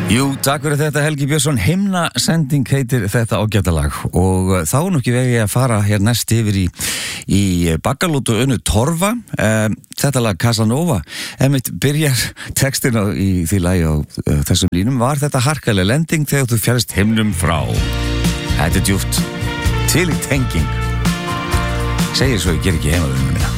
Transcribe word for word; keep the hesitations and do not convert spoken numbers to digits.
Jú, takk fyrir þetta Helgi Björnsson. Himnasending heitir þetta ágætalag og þá er nú ekki vegi að fara hér næst yfir í, í Baggalút og Önnu Torfa. Um, þetta lag Casanova, emitt byrjar textin á, í því lagi á uh, þessum línum. Var þetta harkaleg lending þegar þú fjærst himnum frá? Þetta er djúpt. Til í tenging. Segir svo ég ger ekki heimavinnuna mína.